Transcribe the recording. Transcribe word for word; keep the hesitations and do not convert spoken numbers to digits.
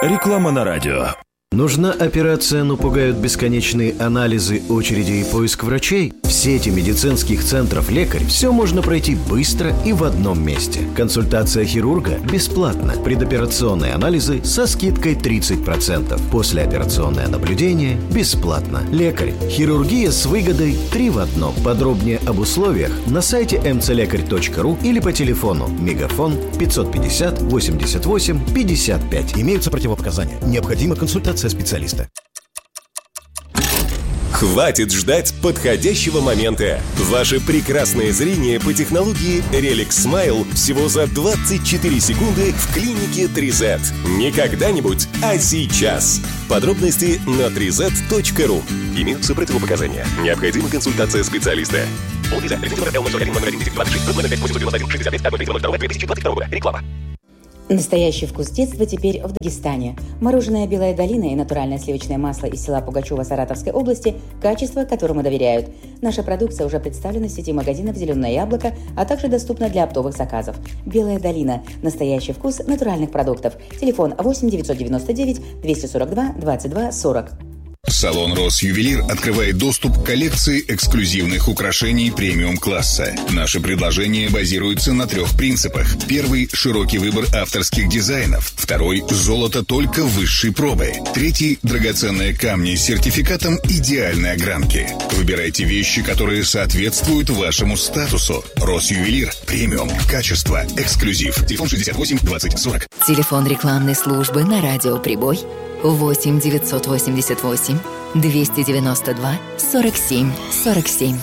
Реклама на радио. Нужна операция, но пугают бесконечные анализы, очереди и поиск врачей? В сети медицинских центров «Лекарь» все можно пройти быстро и в одном месте. Консультация хирурга бесплатна. Предоперационные анализы со скидкой тридцать процентов. Послеоперационное наблюдение бесплатно. «Лекарь». Хирургия с выгодой три в одном. Подробнее об условиях на сайте эм цэ лекарь точка ру или по телефону Мегафон пятьсот пятьдесят восемьдесят восемь пятьдесят пять. Имеются противопоказания. Необходима консультация специалиста. Хватит ждать подходящего момента. Ваше прекрасное зрение по технологии Relic Smile всего за двадцать четыре секунды в клинике три зет. Не когда-нибудь, а сейчас. Подробности на три зет точка ру. Имеются противопоказания. Необходима консультация специалиста. Реклама. Настоящий вкус детства теперь в Дагестане. Мороженое «Белая долина» и натуральное сливочное масло из села Пугачева Саратовской области – качество, которому доверяют. Наша продукция уже представлена в сети магазинов «Зеленое яблоко», а также доступна для оптовых заказов. «Белая долина» – настоящий вкус натуральных продуктов. Телефон восемь девятьсот девяносто девять двести сорок два двадцать два сорок. Салон «Росювелир» открывает доступ к коллекции эксклюзивных украшений премиум-класса. Наши предложения базируются на трех принципах. Первый – широкий выбор авторских дизайнов. Второй – золото только высшей пробы. Третий – драгоценные камни с сертификатом идеальной огранки. Выбирайте вещи, которые соответствуют вашему статусу. «Росювелир» – премиум, качество, эксклюзив. Телефон шестьдесят восемь двадцать сорок. Телефон рекламной службы на радио «Прибой» восемь девятьсот восемьдесят восемь двести девяносто два сорок семь сорок семь.